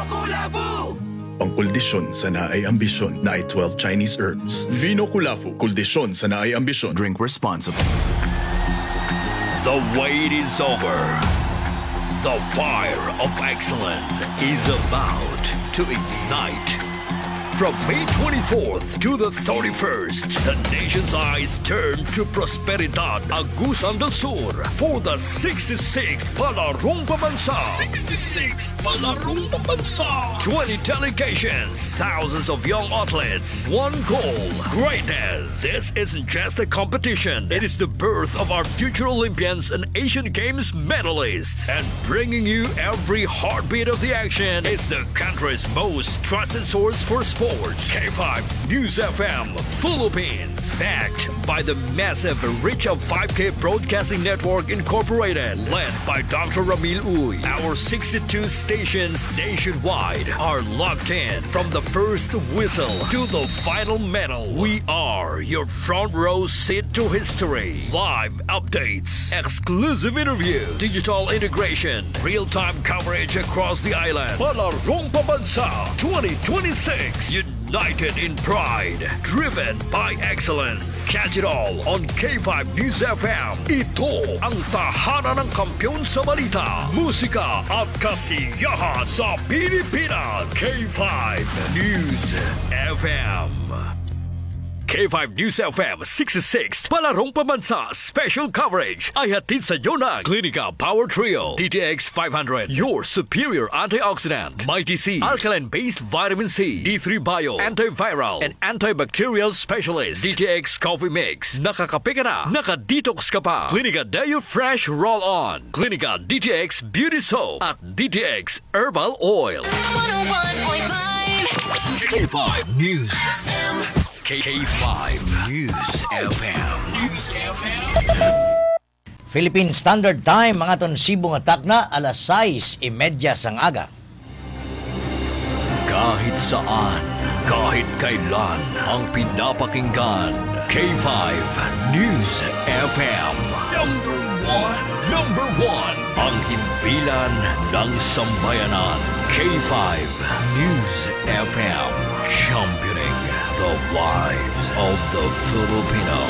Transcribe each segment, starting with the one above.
Kulafu! Pangkuldisyon sa naay ambisyon na ay 12 Chinese herbs. Vino Kulafu, kuldisyon sa naay ambisyon. Drink responsibly. The wait is over. The fire of excellence is about to ignite. From May 24th to the 31st, the nation's eyes turn to Prosperidad Agusan del Sur for the 66th Palarong Pambansa. 66th Palarong Pambansa. 20 delegations, thousands of young athletes, one goal, greatness. This isn't just a competition. It is the birth of our future Olympians and Asian Games medalists. And bringing you every heartbeat of the action is the country's most trusted source for sports. K5 News FM Philippines, backed by the massive reach of 5K Broadcasting Network Incorporated, led by Dr. Ramil Uy. Our 62 stations nationwide are locked in from the first whistle to the final medal. We are your front row seat to history. Live updates, exclusive interview, digital integration, real-time coverage across the island. Palarong Pambansa 2026. United in pride, driven by excellence. Catch it all on K5 News FM. Ito ang tahanan ng kampiyon sa balita, musika at kasiyahan sa Pilipinas. K5 News FM. K5 News FM 66 Palarong Pambansa special coverage ay hatid sa iyo ng Clinica Power Trio DTX 500, your superior antioxidant, Mighty C, alkaline-based vitamin C, D3 Bio, antiviral and antibacterial specialist, DTX Coffee Mix. Nakakape ka na, nakadetox ka pa. Clinica Deo Fresh Roll-On, Clinica DTX Beauty Soap at DTX Herbal Oil. 101.5 K5 News FM. K5 News FM. News FM. Philippine Standard Time, mga ton sibong atak na alas 6:30 sang aga. Kahit saan, kahit kailan, ang pinapakinggan. K5 News FM. Number one. Ang himpilan ng sambayanan. K5 News FM. Championing the lives of the Filipino.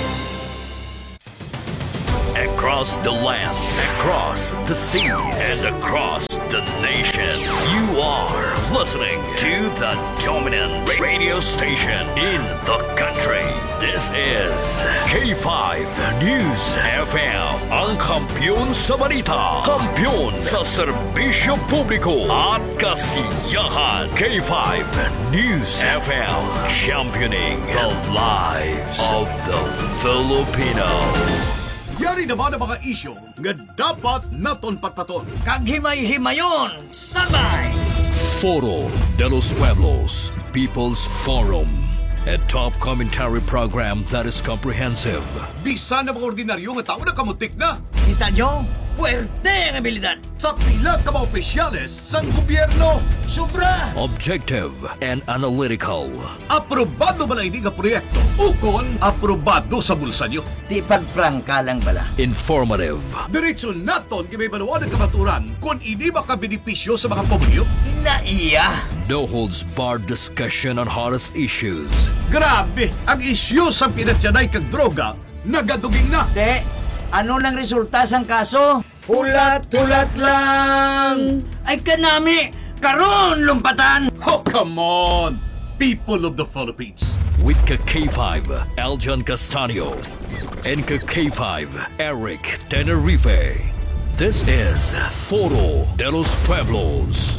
Across the land, across the seas, and across the nation, you are listening to the dominant radio station in the country. This is K5 News FM, ang kampiyon sa balita, kampiyon sa serbisyo publiko at kasiyahan. K5 News FM, championing the lives of the Filipino. Yari naman ang mga isyo nga dapat naton patpaton. Kaghimay-himayon, standby! Foro de los Pueblos, People's Forum, a top commentary program that is comprehensive. Bisan na mga ordinaryo nga tao na kamutik na. Kita nyo? Puerte ang abilidad! Sa pila ka mga opisyales sang gobyerno. Sobra! Objective and analytical. Aprobado ba na hindi nga proyekto? Ukon, aprobado sa bulsa nyo. Di pagprangka lang bala. Informative. Diretso naton kaya may baluan ng kamaturan kung hindi makabenepisyo sa mga pamilyo. Inaiya! No holds barred discussion on hottest issues. Grabe! Ang isyu sa pinatyanay kag droga, nagaduging na. De, ano lang resulta sang kaso? Hulat-hulat lang! Ay kanami! Karon lumpatan! Oh, come on! People of the Philippines. With K5, Aljan Castanio, and K5, Eric Tenerife. This is Foro de los Pueblos.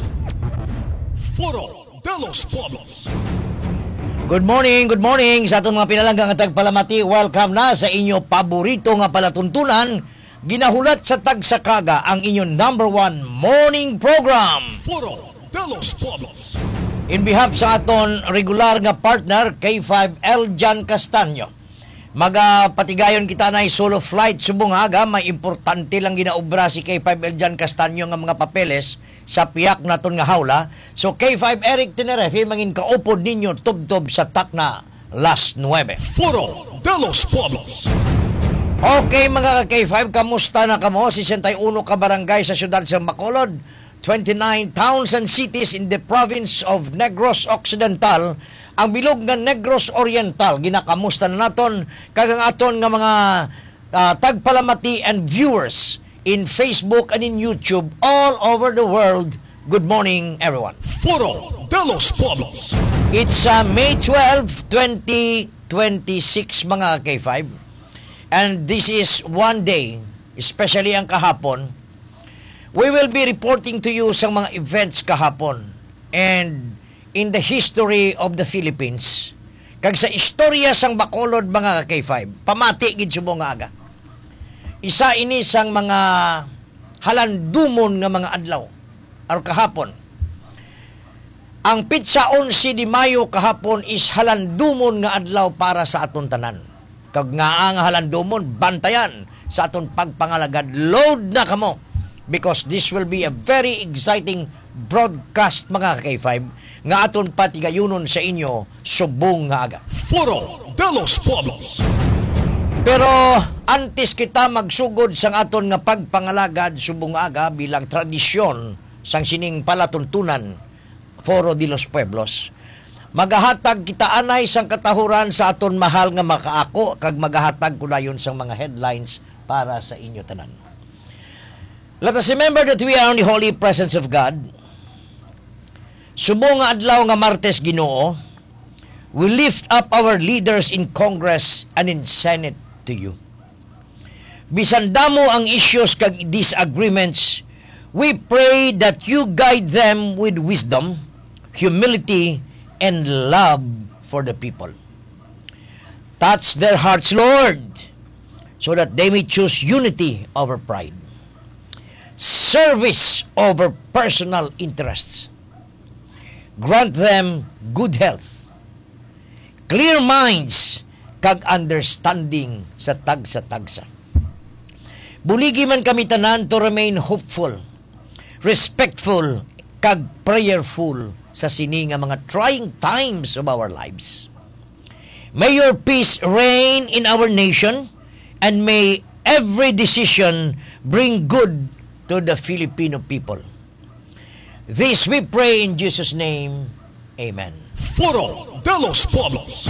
Foro de los Pueblos. Good morning sa atong mga pinalanggang at tagpalamati. Welcome na sa inyo paborito nga palatuntunan. Ginahulat sa tagsakaga ang inyong number one morning program. Foro de los Pueblos. In behalf sa aton regular nga partner, K5 Aljan Castanio. Magapatigayon kita na solo flight subong haga, may importante lang ginaobra si K5 Aljan Castanio nga mga papeles sa piyak naton nga hawla. So K5 Eric Tenerife mangin kaupod ninyo tubtob sa takna last 9. Foro de los Pueblos. Okay mga K5, kamusta na kamo? 61 ka barangay sa syudad sa Bacolod. 29 towns and cities in the province of Negros Occidental, ang bilog nga Negros Oriental. Ginakamusta na naton kagang aton nga mga tagpalamati and viewers in Facebook and in YouTube all over the world. Good morning, everyone. Foro de los Pueblos. It's May 12, 2026, mga K5. And this is one day, especially ang kahapon, we will be reporting to you sa mga events kahapon and in the history of the Philippines. Kag sa istorya sang Bacolod, mga K5, pamati gid subong nga aga. Isa ini sang mga halandumon nga mga adlaw or kahapon. Ang pitsa 11 de Mayo kahapon is halandumon nga adlaw para sa aton tanan. Kag nga ang halandumon, bantayan sa aton pagpangalagad. Load na kamo because this will be a very exciting broadcast, mga K5, nga aton patigayunon sa inyo subong nga aga. Foro de los Pueblos. Pero antes kita magsugod sang aton nga pagpangalagad subong nga aga bilang tradisyon sang sining palatuntunan Foro de los Pueblos, magahatag kita anay sang katahuran sa aton mahal nga makaako kag magahatag ko dayon sang mga headlines para sa inyo tanan. Let us remember that we are in the holy presence of God. Subong nga adlaw nga Martes Ginoo, we lift up our leaders in Congress and in Senate to you. Bisan damo ang issues kag disagreements, we pray that you guide them with wisdom, humility, and love for the people. Touch their hearts, Lord, so that they may choose unity over pride, service over personal interests. Grant them good health, clear minds, kag understanding sa tagsa-tagsa. Buligi man kami tanan to remain hopeful, respectful, kag prayerful sa sini nga mga trying times of our lives. May your peace reign in our nation, and may every decision bring good to the Filipino people. This we pray in Jesus' name. Amen. Foro de los Pueblos.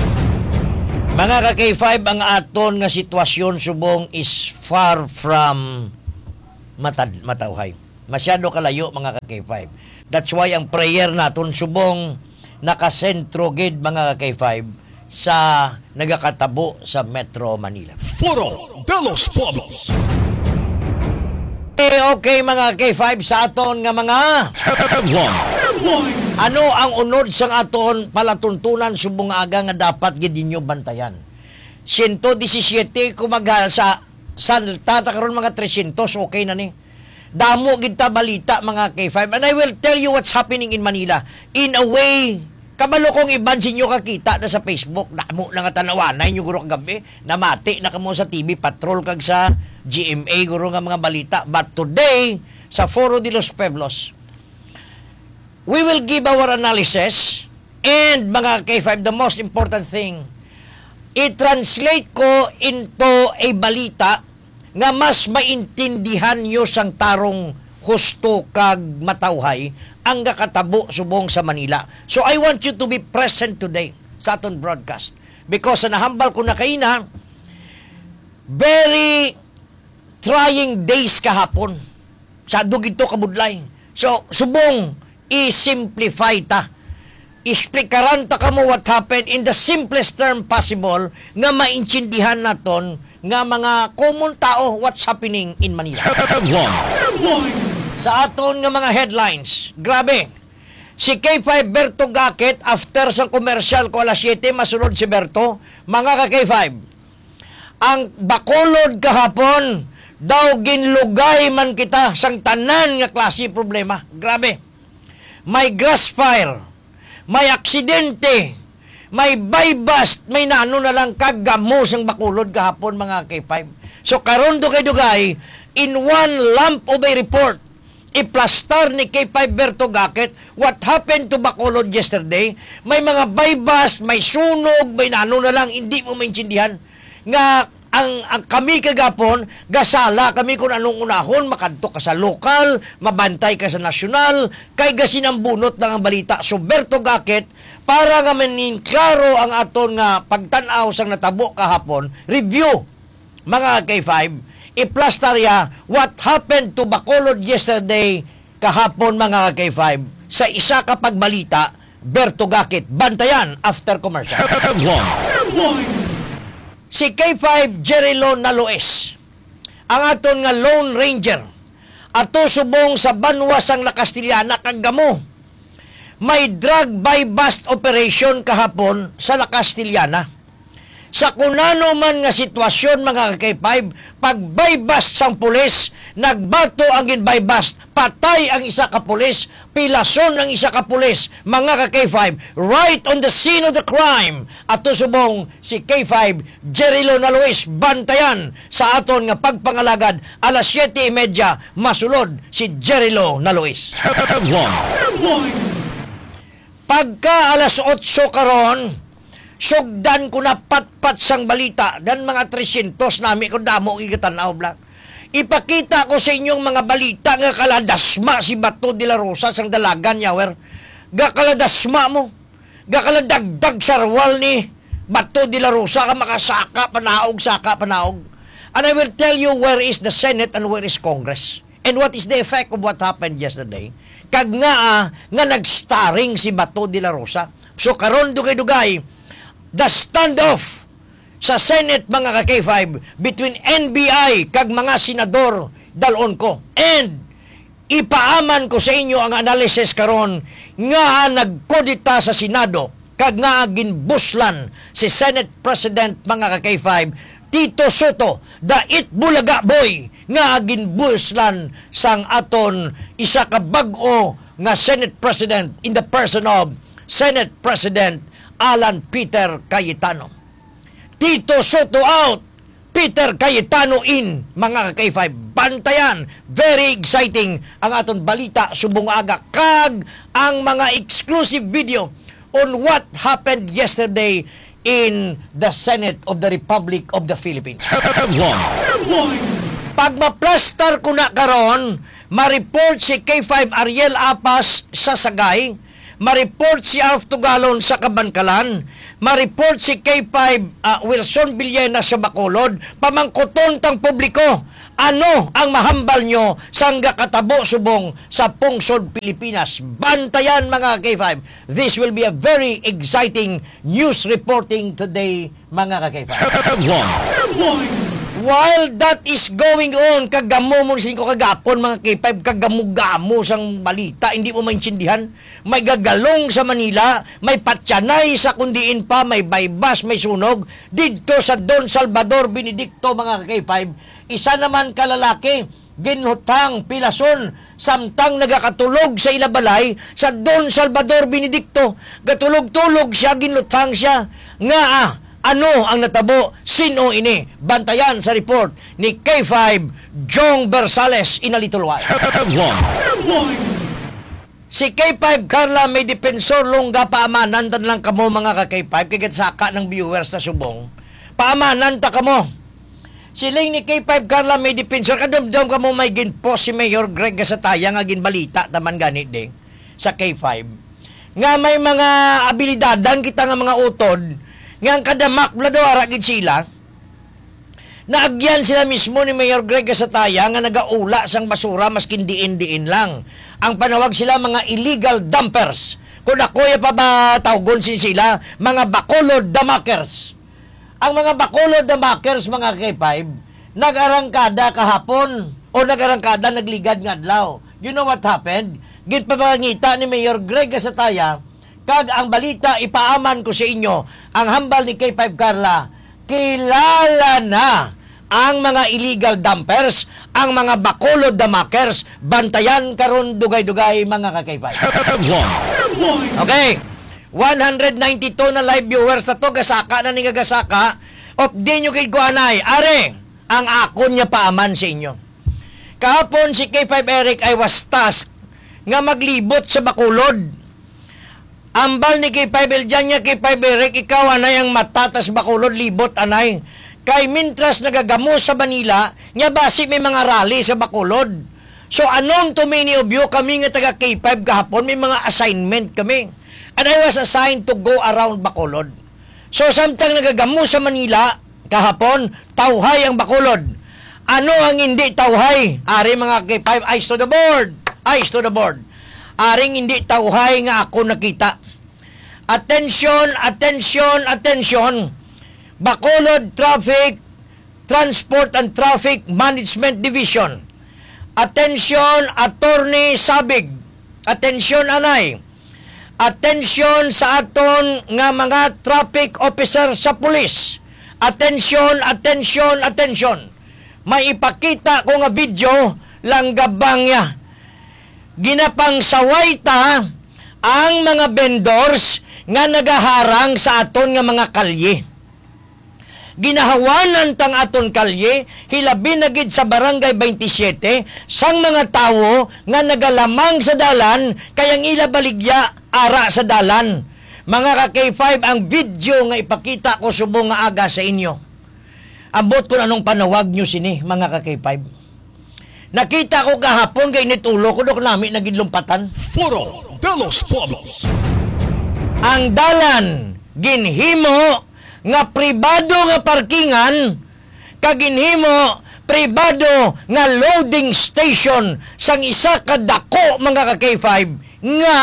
Mga ka-K5, ang aton nga sitwasyon subong is far from matawhay. Masyado kalayo, mga ka-K5. That's why ang prayer naton subong nakasentro gid, mga ka-K5, sa nagakatabo sa Metro Manila. Foro de los Pueblos. Okay, mga K5, sa aton nga mga ano ang unod sang aton palatuntunan subong aga nga dapat gid ninyo bantayan. 117 kumaga sa tatakaron mga 300, okay na ni. Damo gid ta balita, mga K5, and I will tell you what's happening in Manila. In a way, kabalo kong iban sinyo kakita na sa Facebook, damo na nga tanawanay nyo guro kagabi, namati na kamo sa TV, patrol kag sa GMA guro nga mga balita. But today, sa Foro de los Pueblos, we will give our analysis, and mga K5, the most important thing, i-translate ko into a balita nga mas maintindihan nyo sang tarong husto kag matawhay ang nakatabo subong sa Manila. So I want you to be present today sa aton broadcast because nahambal ko na kayo na very trying days kahapon sa dugito kabudlay. So subong i-simplify ta, explikaran ta kamo what happened in the simplest term possible nga maintindihan naton nga mga common tao what's happening in Manila. Sa aton nga mga headlines, grabe. Si K5 Berto Gakit, after sa commercial ko alas 7, masunod si Berto. Mga ka-K5, ang Bacolod kahapon, daw ginlugay man kita sang tanan nga klase problema. Grabe. May grass fire, may aksidente, may buy-bust, may nano na lang kagamo sang Bacolod kahapon, mga K5. So karon dugay-dugay, in one lump of a report, iplastar ni K5 Berto Gakit what happened to Bacolod yesterday. May mga buy-bust, may sunog, may nano na lang, hindi mo maintindihan nga ang kami kagapon, gasala kami kung anong unahon, makadto ka sa lokal, mabantay ka sa nasyonal, kay gasinambunot lang ang balita. So, Berto Gakit, para nga manin klaro ang aton nga pagtanaw sang natabo kahapon, review, mga K5, iplastarya what happened to Bacolod yesterday kahapon, mga K5, sa isa ka pagbalita, Berto Gakit. Bantayan after commercial. Si K5 Jerilo Naloes, ang aton nga Lone Ranger, ato subong sa banwas ang La Castellana kagamo. May drug buy bust operation kahapon sa La Castellana. Sa kunano man nga sitwasyon, mga K5, pag buy bust sang pulis, nagbato ang buy bust, patay ang isa ka pulis, pilason ang isa ka pulis, mga K5, right on the scene of the crime. Ato subong si K5 Jerilo Naloes, bantayan sa aton nga pagpangalagad, alas 7:30 masulod si Jerilo Naloes. Pagka alas 8 karon, sugdan ko na patpat sang balita dan mga 300 nami ko damo igitanaw black. Ipakita ko sa inyong mga balita nga kaladasma si Bato de la Rosa sang dalagan yawer. Gakaladasma mo. Gakaladagdag sarwal ni Bato de la Rosa ka makasaka panaog saka panaog. And I will tell you where is the Senate and where is Congress. And what is the effect of what happened yesterday? Kag nga nag-starring si Bato de la Rosa. So karon dugay-dugay the standoff sa Senate, mga K5, between NBI kag mga senador dalon ko. And ipaaman ko sa inyo ang analysis karon nga nagkodita sa Senado kag nga ginbuslan si Senate President, mga K5, Tito Soto, the Itbulaga boy, nga ginbuslan sang aton isa ka bag-o nga Senate President in the person of Senate President Alan Peter Cayetano. Tito Soto out, Peter Cayetano in, mga K5. Bantayan, very exciting ang aton balita subong aga kag ang mga exclusive video on what happened yesterday in the Senate of the Republic of the Philippines. Pag maplastar ko na karon, ma-report si K5 Ariel Apas sa Sagay, ma-report si Alf Tugalon sa Kabankalan, ma-report si K5 Wilson Villena sa Bacolod, pamangkuton tang publiko, ano ang mahambal nyo sangga katabo subong sa pungsod Pilipinas. Bantayan, mga K5. This will be a very exciting news reporting today, mga K5. While that is going on, kagamo mo sin ko kagapon, mga K5, kagamo-gamo sang balita, hindi mo maintindihan. May gagalong sa Manila, may patyanay sa kundiin pa, may baybas, may sunog. Dito sa Don Salvador Benedicto, mga K5, isa naman kalalaki, ginhutang pilason, samtang nagakatulog sa ilabalay sa Don Salvador Benedicto. Gatulog-tulog siya, ginlutang siya. Nga ano ang natabo? Sino ini? Bantayan sa report ni K5 Jong Bersales Inalitulway. Si K5 Carla may depensor lungga paamanan tan lang kamo, mga ka-K5 kagit saka ng viewers na subong. Paamanan ta kamo. Siling ni K5 Carla may depensor kadumdum kamo may ginpost si Mayor Greg Gasataya nga ginbalita taman ganit ding sa K5. Nga may mga abilidadan kita nga mga utod nga ang kadamak blado aragid sila. Naagyan sila mismo ni Mayor Greg Gasataya nga nagaula sang basura maskin diin-diin lang. Ang panawag sila mga illegal dumpers. Kung ako'y pa ba tawgon sila, mga Bacolod damakers. Ang mga Bacolod damakers, mga K5, nag-arangkada kahapon o nag-arangkada nagligad nga adlaw. You know what happened? Ginpapangita ni Mayor Greg Gasataya, kag ang balita ipaaman ko sa inyo, ang hambal ni K5 Carla, kilala na ang mga illegal dumpers, ang mga Bacolod damakers. Bantayan karon dugay-dugay, mga K5. Okay. 192 na live viewers na to, gasaka na ni gasaka. Of di nyo kay Guanay, are, ang akon niya paaman sa inyo. Kahapon si K5 Eric ay was tasked nga maglibot sa Bacolod. Ambal ni K5 Eljan niya, K5 Eric, ikaw anay ang matatas Bacolod, libot anay. Kay mintras nagagamo sa Manila, nya basi may mga rally sa Bacolod. So anon to many of you, kami nga taga K5 kahapon, may mga assignment kami. And I was assigned to go around Bacolod. So samtang nagagamo sa Manila, kahapon, tawhay ang Bacolod. Ano ang hindi tawhay? Ari mga K5, eyes to the board. Eyes to the board. Aring hindi tawhay nga ako nakita. Attention, attention, attention. Bacolod Traffic, Transport and Traffic Management Division. Attention, Attorney Sabig. Attention, anay. Attention sa aton nga mga traffic officer sa pulis. Attention, attention, attention. May ipakita ko nga video lang gabangya. Ginapang saway ta ang mga vendors nga nagaharang sa aton nga mga kalye. Ginahawanan tang aton kalye, hilabi na gid sa barangay 27, sang mga tawo nga nagalamang sa dalan, kayang ila baligya ara sa dalan. Mga ka-K5, ang video nga ipakita ko subong nga aga sa inyo. Ambot ko anong panawag nyo sini, mga ka-K5. Nakita ko kahapon kay nitulo ko dok namin nagidlumpatan. Foro de los Pueblos. Ang dalan ginhimo nga pribado nga parkingan, kaginhimo pribado nga loading station sang isa ka dako mga ka-K5 nga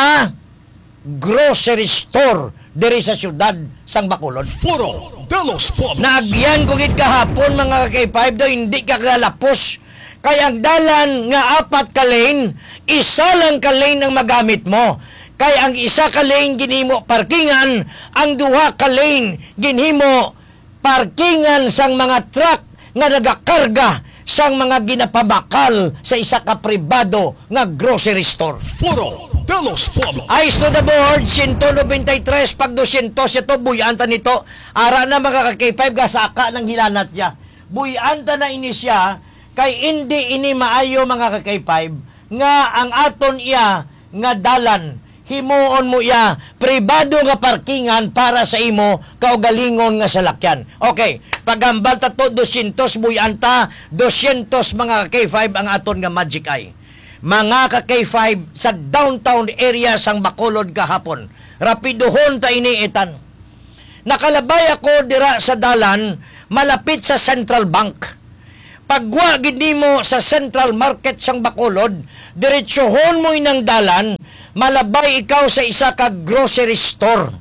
grocery store diri sa syudad sang Bacolod. Foro de los Pueblos. Naagyan ko gid kahapon mga ka-K5 daw hindi ka galapos. Kaya ang dalan nga 4 ka lane, isa lang ka lane ang magamit mo. Kaya ang isa ka lane ginhimo parkingan, ang 2 ka lane ginhimo parkingan sang mga truck nga nagakarga sang mga ginapabakal sa isa ka pribado nga grocery store. Foro de los Pueblos. Eyes to the board, 193 pag 200 ito, buyanta nito. Ara na mga ka-K5, gasaka ng hilanat niya. Buyanta na ini siya, kay hindi ini maayo mga ka-K5, nga ang aton iya nga dalan, himuon mo iya, pribado nga parkingan para sa imo, kaugalingon nga salakyan. Okay, pagambal tato, 200 buyanta, 200 mga ka-K5 ang aton nga Magic Eye. Mga ka-K5 sa downtown area sang Bacolod kahapon. Rapidohon ta iniitan. Nakalabay ako dira sa dalan malapit sa Central Bank. Pagwa gid nimo sa Central Market sang Bacolod, diretsohon mo inang dalan, malabay ikaw sa isa ka grocery store.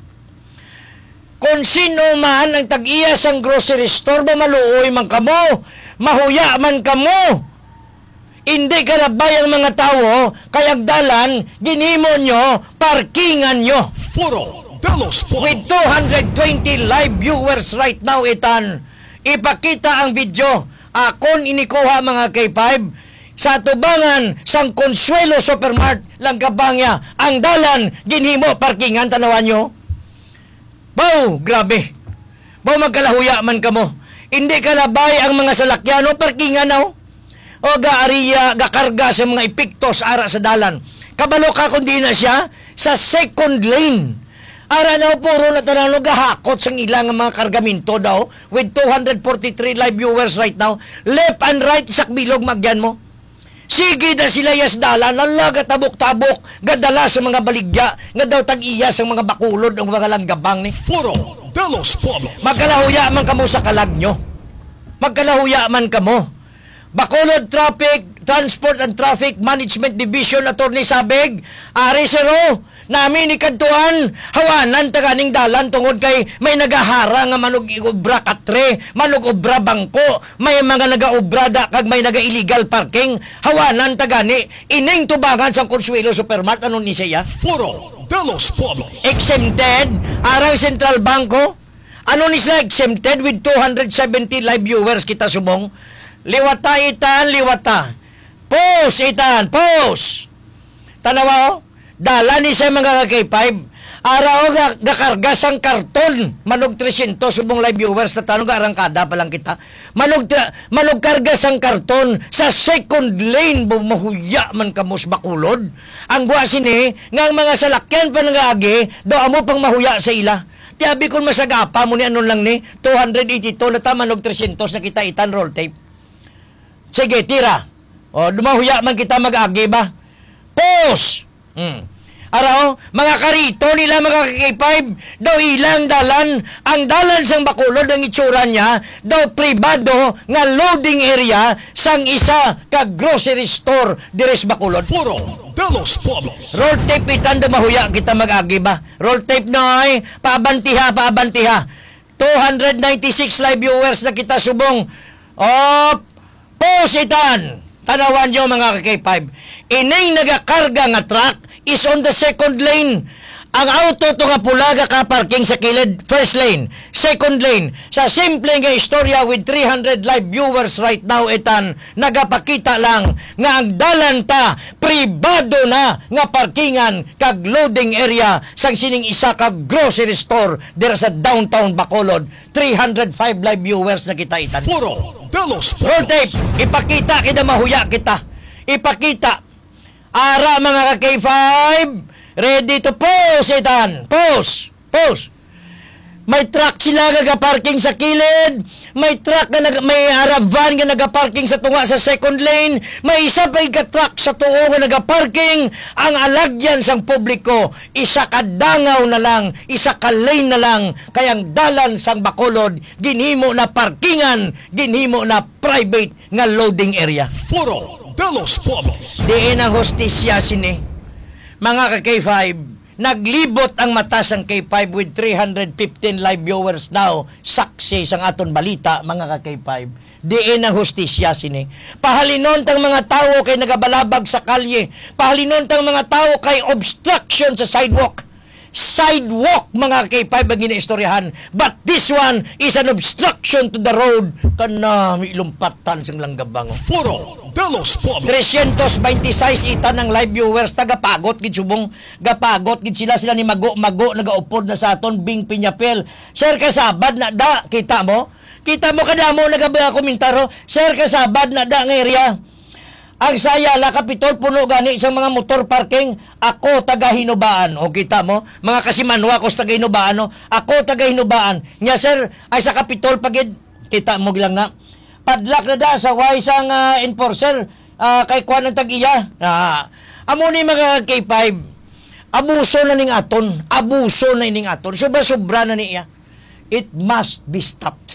Kung sino man ang tag-iya sang grocery store, maluoy man kamo, mahuya man kamo. Hindi kalabay ang mga tao, kayang dalan, ginimo nyo, parkingan nyo. Foro de los With Pueblos. 220 live viewers right now, itan, ipakita ang video. Akon inikuha mga K5 sa tubangan sang Consuelo Supermart lang kabangya. Ang dalan, ginhimo, parkingan, tanawan nyo. Bow, grabe. Bow, magkalahuya man kamo. Hindi kalabay ang mga salakyano, parkingan na. O gaariya, gakarga sa mga ipiktos ara sa dalan. Kabalo ka kundi na siya sa second lane. Ara na puro na tanalo gahakot sang ilang mga kargamento daw with 243 live viewers right now. Left and right, isak bilog magyan mo. Sige na sila yas dalan, nalaga tabok-tabok, gadala sa mga baligya, nga daw tag-iya sa mga bakulod ng mga langgabang ni. Foro de los Pueblos. Magkalahuya man kamo sa kalag nyo. Magkalahuya man kamo. Bacolod Traffic, Transport and Traffic Management Division, Attorney Sabig, Ari Sero, namin ikantuan, hawanan taganing dalan tungod kay may nagahara nga manug-obra katre, manug-obra bangko, may mga nagaobra da kag may naga-illegal parking, hawanan tagani, ining tubangan sa Consuelo Supermart, ano ni siya? Foro de los Pueblos. Exempted, arang Central Banko, ano ni sila exempted with 270 live viewers kita subong. Liwata itan, liwata. Post itan, post. Tanawa o, dala ni sa mga K5. Araw gakarga sang karton. Manog 300 subong live viewers na tanong arangkada pa lang kita. Manog karga sang karton sa second lane mahuya man kamos Bacolod. Ang gwa sini nga mga salakyan pa nangagi do amo pang mahuya sa ila. Tiyabi kung masagapa mo ni ano lang ni, 282 na tamanog 300 na kita itan roll tape. Sige, tira. O, dumahuya man kita mag-agi ba? Pause! Araw, mga karito nila mga K5, daw ilang dalan, ang dalan sang Bacolod, ang itsura niya, daw pribado nga loading area sang isa ka grocery store dires Bacolod. Foro de los Pueblos. Roll tape itan mahuya kita mag-agi ba? Roll tape noy, paabantiha. 296 live viewers na kita subong. Pause itan. Tanawan nyo mga K5. Ining nagakarga nga truck is on the second lane. Ang auto to nga pula ka parking sa kilid, first lane, second lane. Sa simple nga istorya with 300 live viewers right now itan, nagapakita lang nga ang dalan ta pribado na nga parkingan kag loading area sang sining isa ka grocery store dira sa downtown Bacolod. 305 live viewers na kita itan. Foro de los Roll Pueblos. tape, ipakita kita mahuya kita. Ipakita. Ara mga ka-K5, ready to pause itan. Pause. May truck sila nagaparking sa kilid. May truck na may van nga nagaparking sa tunga sa second lane. May isa pa ka truck sa tuo nga nagaparking. Ang alagyan sang publiko, isa ka dangaw na lang, isa ka lane na lang. Kayang dalan sang Bacolod, ginhimo na parkingan, ginhimo na private nga loading area. Foro de los Pueblos. Diin ang hostisya sini. Mga ka-K5, naglibot ang mata sang K5 with 315 live viewers now. Saksi sang aton balita, mga ka-K5. Diin ang hostisya sini. Pahalinon tang mga tao kay nagabalabag sa kalye. Pahalinon tang mga tao kay obstruction sa sidewalk. Mga K5 ang ginaistoryahan. But this one is an obstruction to the road. Kanami ilumpatan sang langgabango. Foro de los Pueblos. 326 itan ng live viewers tagapagot gid subong gapagot gid sila ni mago nagaupod na sa aton Bing Piñapel. Sir kasabad na da kita mo kadamo nagabaya komentaro. Sir kasabad na da nga area. Ang saya la kapitol puno gani isang mga motor parking. Ako taga Hinubaan. O kita mo mga kasimanwa ko taga Hinubaan no. Ako taga Hinubaan. Nya sir ay sa kapitol pagid kita mo gilang na padlak na da sa way sang enforcer kay kuan ang tag-iya. Amo ni mga K5, abuso na ning aton. Sobra na niya. It must be stopped.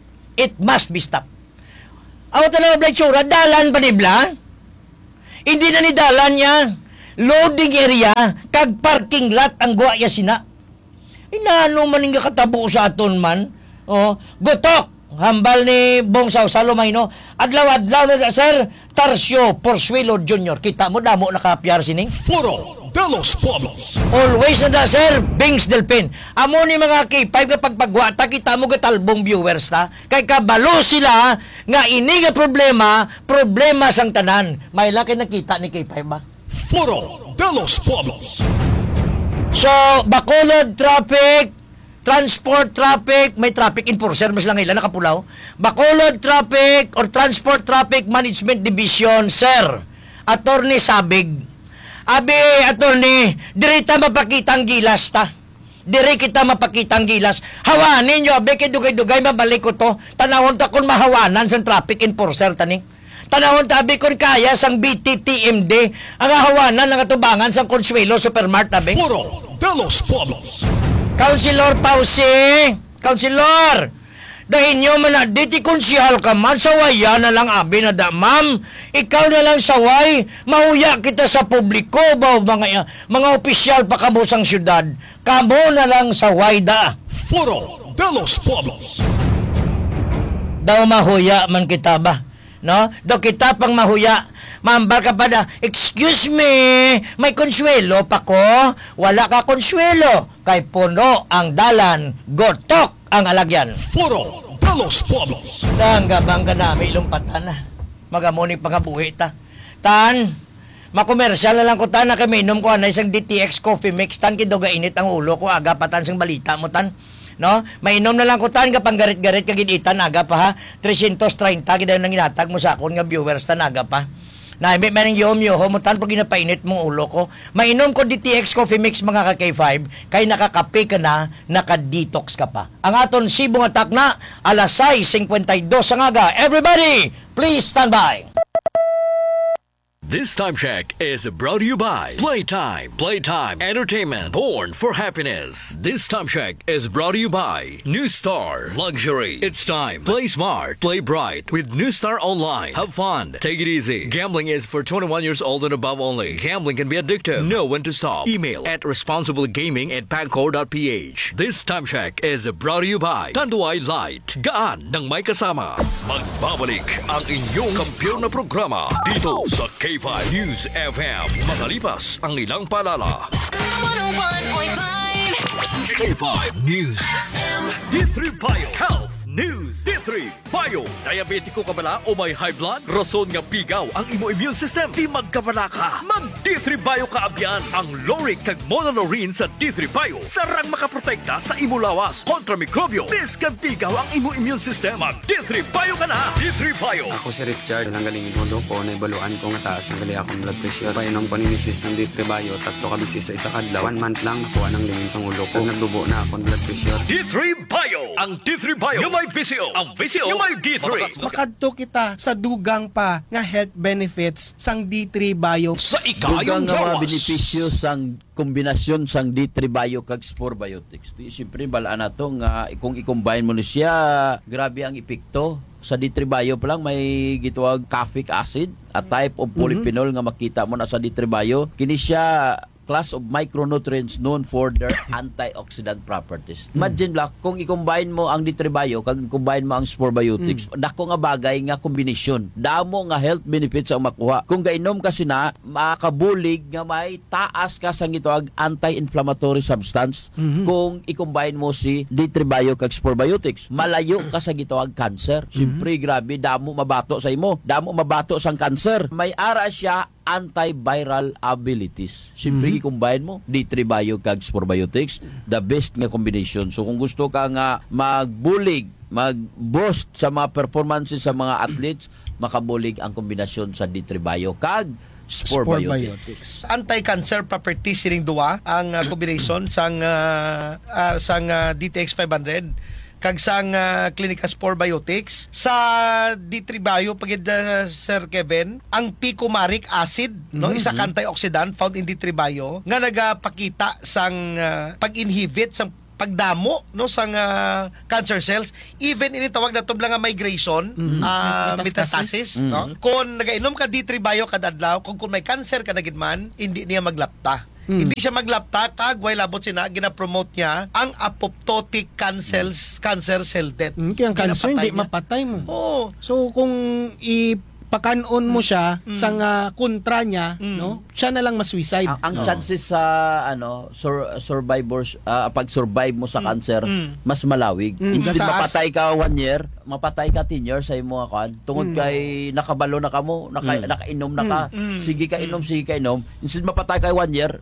Aw tanaw blay tsura dalan pa nibla. Hindi na ni dalan niya. Loading area kag parking lot ang guaya sina. Inano man nga katabo sa aton man. Gotok hambal ni Bong Salomay no. Adlaw-adlaw na sir Tarcio Porsuelo Jr. Kita mo damo nakapyar sining. Foro de los Pueblos. Always na sir Bings Delpin. Amo ni mga K5 nga pagpagwata kita mo gatalbong viewers ta. Kay kabalo sila nga ini nga problema sang tanan. May laki nakita ni K5 ba? Foro de los Pueblos. So Bacolod traffic, transport traffic, may traffic enforcer mas lang ilan nakapulaw. Bacolod Traffic or Transport Traffic Management Division, sir. Attorney Sabig. Abi, attorney, diri ta mapakitang gilas ta. Diri kita mapakitang gilas. Hawanin nyo, abi, kay dugay-dugay mabalik ko to. Tanawon ta kung mahawanan sa traffic enforcer tani. Tanawon ta, abi, kung kaya sang BTTMD ang hawanan ng atubangan sang Consuelo Supermart, abi. Foro de los Pueblos. Councilor Pausi, Councilor, dahil nyo man na, diti konsihal ka man, sawaya na lang abi na da, ma'am. Ikaw na lang saway, mahuya kita sa publiko, ba, mga opisyal pa kamo sang syudad. Kamo na lang saway da. Foro de los Pueblos. Daw mahuya man kita ba? No? Daw kita pang mahuya. Mambal ka pa na, excuse me, may konsuelo pa ko? Wala ka konsuelo. Kay puno ang dalan, gotok ang alagyan. Foro de los Pueblos. Bangga nami lumpatan na. Magamuni pangabuhi ta. Tan, makomersyal na lang ko tan na kami inom ko na isang DTX coffee mix. Tan, kidoga init ang ulo ko. Aga patan sang balita mo tan. No? Mainom na lang ko tan kapang garit-garit kagiditan aga pa ha. 330 kidayon nang inatag mo sa akon nga viewers tan aga pa. Na may man yung humutan pag ginapainit mong ulo ko. Mainom ko DTX Coffee Mix mga ka-K5 kay nakakape ka na, naka-detox ka pa. Ang aton sibong atak na alas 6:52 ang aga. Everybody, please stand by. This time check is brought to you by Playtime. Playtime Entertainment, born for happiness. This time check is brought to you by New Star Luxury. It's time. Play smart, play bright with New Star Online. Have fun. Take it easy. Gambling is for 21 years old and above only. Gambling can be addictive. Know when to stop. Email at responsiblegaming@pagcor.ph. This time check is brought to you by Tanduay Light. Gaan ng may kasama. Magbabalik ang inyong kampiyon na programa dito sa K5 News FM. Makalipas ang ilang paalala. 101.5 K5 News FM. D3 Bio Health News. D3 Bio. Diabetiko ka bala o may high blood? Rason nga pigaw ang imo immune system. Di magkabala ka. Mag D3 Bio ka abyan. Ang Loric kag Monolaurin sa D3 Bio. Sarang makaprotekta sa imo lawas kontra mikrobyo. Biskan pigaw ang imo immune system. Mag D3 Bio ka na. D3 Bio. Ako si Richard, nanggaling inulo ko, naibaluan ko nga taas, nanggali akong blood pressure. Painom ko ni Mrs. ng D3 Bio, 3 ka bisis sa isa kadlaw. 1 month lang, nakuha ng lingin sa ulo ko. Nagdubo na akong blood pressure. D3 Bio. Ang D3 Bio. Yung may VCO. Ang VCO. Yung may D3. Makadto kita sa dugang pa nga health benefits sang D3 Bio. Sa Dugang ikayong nga mga gawas. benepisyo sang kombinasyon sang D3 Bio kag Spore Biotics. Di siyempre balaan nato nga kung i-combine mo ni siya, grabe ang epekto. Sa D3 Bio pa lang may gitawag caffeic acid, a type of polyphenol nga makita mo na sa D3 Bio. Kini siya class of micronutrients known for their antioxidant properties. Imagine lang, kung i-combine mo ang D3 Bio, kag i-combine mo ang Spore Biotics, dako nga bagay nga kombinasyon. Damo nga health benefits ang makuha. Kung gainom kasi na, makabulig nga may taas ka sa gitawag anti-inflammatory substance kung i-combine mo si D3 Bio kag Spore Biotics. Malayo ka sa gitawag cancer. Siyempre, grabe, damo mabato sa imo. Damo mabato sang cancer. May ara siya antiviral abilities. Siyempre, i-combine mo D3 Bio kag Spore Biotics, the best nga combination. So kung gusto ka nga magbulig, mag-boost sa mga performances sa mga athletes, makabulig ang kombinasyon sa D3 Bio kag Spore Biotics. Anti-cancer properties sining duwa ang combination sang DTX 500 kag sang Clinica Spore Biotics sa D3 Bio pagid Sir Kevin ang picomaric acid no isa ka antioxidant found in D3 Bio nga nagapakita sang pag-inhibit sang pagdamo no sang cancer cells, even ini tawag na tublang nga migration, metastasis no. Kung nagainom ka D3 Bio kada adlaw, kung may cancer ka na gid man, hindi niya maglapta. Hindi siya maglapta kag way labot sina gina-promote niya ang apoptotic cancer cell death. Kaya ang cancer hindi mapatay mo. Oo. So kung ipakanon mo siya sa kontra niya, no? Siya na lang ma-suicide. Ang chances sa survivors pag-survive mo sa cancer mas malawig. Instead Tataas. mapatay ka 1 year, mapatay ka 10 years sa imo kan. Tungod kay nakabalo na kamo, nakainom na ka. Sige ka inom. Instead mapatay ka 1 year,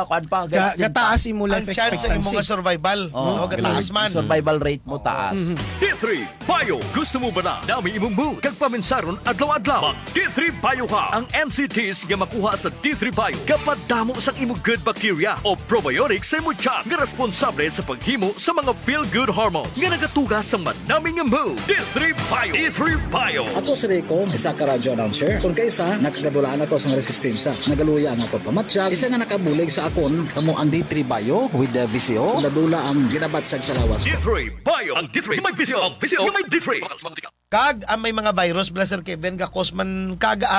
Gataas imo Ang life chance ng expectancy. mga survival, no, gataas man. Survival rate mo taas. D3 Bio. Gusto mo ba na dami imong mood? Kag paminsaron adlaw-adlaw. Mag D3 Bio ka. Ang MCTs nga makuha sa D3 Bio kapag damo sang imong good bacteria o probiotics sa imong tiyan nga responsable sa paghimo sa mga feel-good hormones nga nagatugas sa madaming mood. D3 Bio. D3 Bio. Ato si Rico, isa ka radio announcer. Kung kaysa, nakagadulaan ako sa resistensya. Nagaluya ang ako pamatsyag. Isa nga nakabulig sa akon, kamo ang D3 Bio with the VCO. Ladula ang ginabatsyag sa lawas. D3 Bio. Ang D3 yung may VCO. Ang VCO yung may D3. Kag ang may mga virus, Sir Kevin, gakosman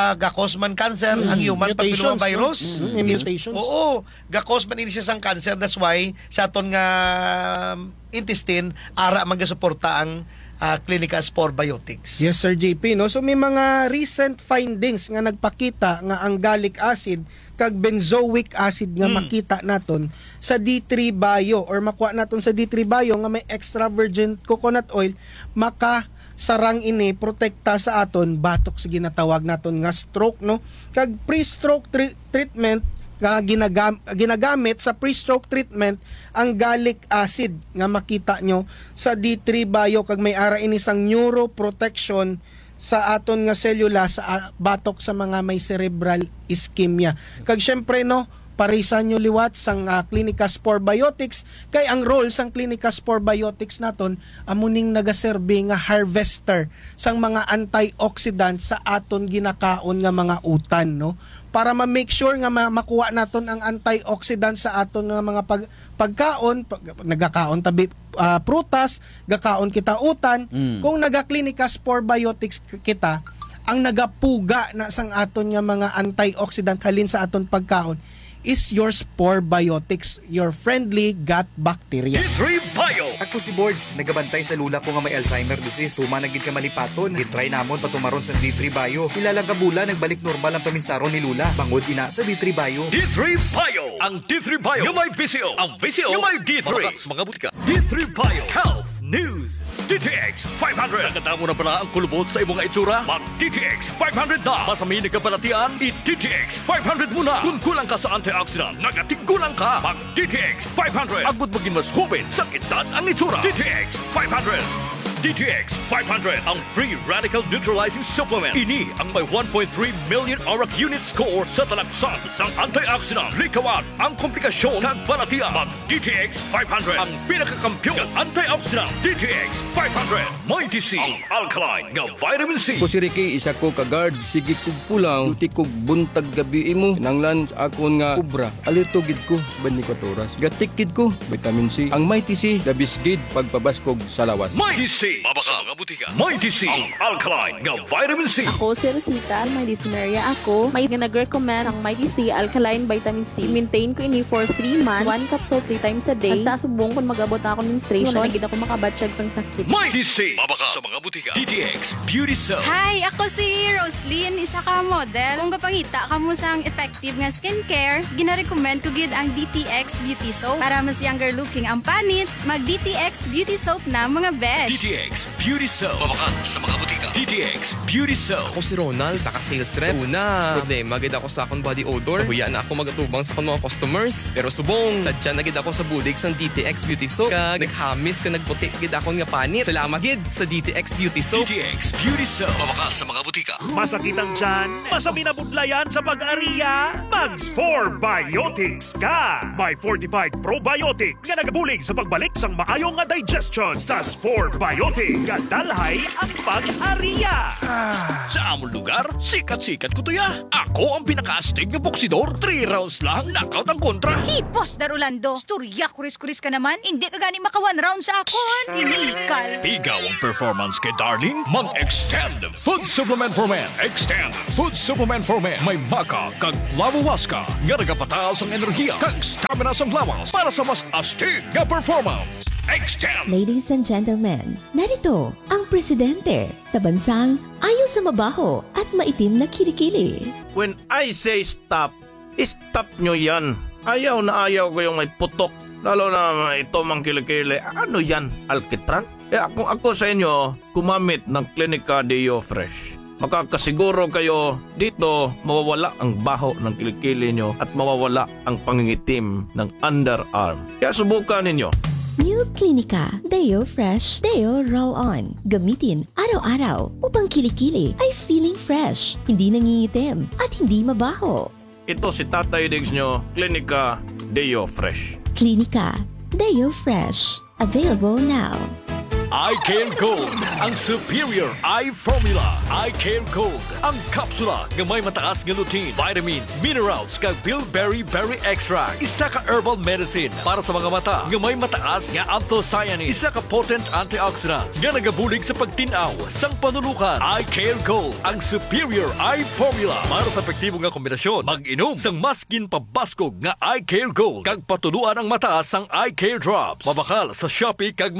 cancer ang human Mutations, papillomavirus. no? May mutations. Oo, gakosman ini siya sang cancer. That's why sa aton nga intestine ara magasuporta ang Clinica Spore Biotics. Yes, Sir JP, no? So may mga recent findings nga nagpakita nga ang gallic acid kag benzoic acid nga makita naton sa D3 Bio or makuha naton sa D3 Bio nga may extra virgin coconut oil, sarang ini protekta sa aton batok sa ginatawag naton nga stroke, no? Kag pre-stroke treatment nga ginagamit sa pre-stroke treatment ang gallic acid nga makita nyo sa D3 Bio kag may ara ini sang neuroprotection sa aton nga selula sa batok sa mga may cerebral ischemia. Kag syempre no, parisan nyo liwat sang Clinica Spore Biotics kay ang role sang Clinica Spore Biotics naton amuning nagaserbe nga harvester sang mga antioxidant sa aton ginakaon nga mga utan no, para ma-make sure nga makuha naton ang antioxidant sa aton nga mga pagkaon, nagakaon tabi prutas, gakaon kita utan. Kung naga-Clinica Spore Biotics kita, ang nagapuga na sang aton nga mga antioxidant halin sa aton pagkaon is your Spore Biotics, your friendly gut bacteria. D3 Bio. Ako si Boards, nagabantay sa lula ko nga may Alzheimer disease. Tumanagid ka malipaton, gitry namon patumaron sa D3 Bio. Ilang kabula, nagbalik normal ang paminsaron ni Lula. Bangod ina sa D3 Bio. D3 Bio. Ang D3 Bio yung may VCO. Ang VCO yung may D3. Mga butika. D3 Bio. Health News. DTX 500. Naganda mo na pala ang kulubot sa imong itsura? Mag DTX 500 na. Masamin ka palatian, i-DTX 500 muna. Kung kulang ka sa antioxidant, nagatigulang ka. Mag DTX 500. Agud maging mas hubin sa edad ang itsura. DTX 500. DTX 500, ang free radical neutralizing supplement. Ini ang may 1.3 million ORAC unit score sa talagsan sang antioxidant. Likawan ang komplikasyon ng balatian. Mag DTX 500, ang pinakakampiyon ng antioxidant. DTX 500, may DC, ang alkaline nga vitamin C. Ko si Ricky, isa ko ka-guard. Sige kog pulang, tuti kog buntag gabi mo. Kinanglan sa akon nga kubra. Alitugid ko sa 24 oras. Gatikid ko, vitamin C. Ang may TC, dabisgid pagpabaskog sa lawas. May DC, mabaka mga butika. May DC, ang alkaline nga vitamin C. Ako si Rosita, may dysuria ako. May nag-recommend ang may DC alkaline vitamin C. Maintain ko ini for 3 months. 1 capsule 3 times a day. Basta subong kung mag-abot ako ng menstruation. Wala nagid ako makabatsyag sang sakit. May DC, mabaka sa mga butika. DTX Beauty Soap. Hi, ako si Roslyn, isa ka model. Kung kapangita ka mo sang effective nga skincare, gina-recommend ko gid ang DTX Beauty Soap. Para mas younger looking ang panit, mag DTX Beauty Soap na mga besh. DTX Beauty Soap. Mabaka sa mga butika. DTX Beauty Soap. Ako si Ronald, isa ka sales rep. Sa una, problema gid ako sa akong body odor. Huya na ako magatubang sa akong mga customers. Pero subong, sadya na gid ako sa bulig sang DTX Beauty Soap. Kag naghamis ka nagputi gid akong nga panit. Salamat gid sa DTX Beauty Soap. DTX Beauty Soap. Mabaka sa mga butika. Masakit ang tiyan? Masami na budlayan sa pag-ariya? Mag-Spore Biotics ka! May Fortified Probiotics nga nagabulig sa pagbalik sang maayong nga digestion sa Spore Biotics. Gadalhay ang pag-ariya! Sa among lugar, sikat-sikat ko to ya. Ako ang pinaka-astig na boksidor. 3 rounds lang, knockout ang kontra. Boss Darulando, storya kuris-kuris ka naman. Hindi ka gani maka 1 round sa akon. Inikal. Pigaw ang performance kay Darling. Mag-extend food supplement for men. Extend food supplement for men. May baka kag lawawaska nga nagapataas ang enerhiya kag stamina sa lawas para sa mas astig nga performance. Extend! Ladies and gentlemen, narito ang presidente sa bansang ayaw sa mabaho at maitim na kilikili. When I say stop, stop nyo yan. Ayaw na ayaw ko yung may putok. Lalo na ito mang kilikili. Ano yan? Alkitran? Kung ako sa inyo, gumamit ng Clinica Deo Fresh. Makakasiguro kayo dito mawawala ang baho ng kilikili nyo at mawawala ang pangingitim ng underarm. Kaya subukan ninyo. New Clinica Deo Fresh Deo Roll-On. Gamitin araw-araw upang kilikili ay feeling fresh, hindi nangingitim at hindi mabaho. Ito si Tatay Diggs nyo, Clinica Deo Fresh. Clinica Deo Fresh. Available now. iCare Gold, ang superior eye formula. iCare Gold, ang kapsula nga may mataas nga lutein, vitamins, minerals, kag bilberry berry extract. Isa ka herbal medicine para sa mga mata nga may mataas nga anthocyanins. Isa ka potent antioxidants nga nagabulig sa pagtinaw sang panulukan. iCare Gold, ang superior eye formula para sa epektibo nga kombinasyon. Mag-inom sang maskin pabaskog nga iCare Gold kag patuluan ang mata sang iCare Drops. Mabakal sa Shopee kag